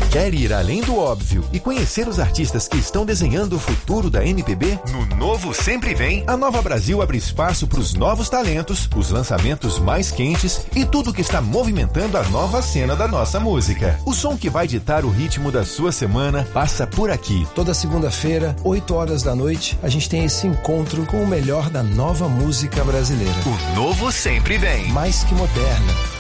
Quer ir além do óbvio e conhecer os artistas que estão desenhando o futuro da MPB? No Novo Sempre Vem, a Nova Brasil abre espaço para os novos talentos, os lançamentos mais quentes e tudo que está movimentando a nova cena da nossa música. O som que vai ditar o ritmo da sua semana passa por aqui. Toda segunda-feira, 8 horas da noite, a gente tem esse encontro com o melhor da nova música brasileira. O Novo Sempre Vem. Mais que moderna,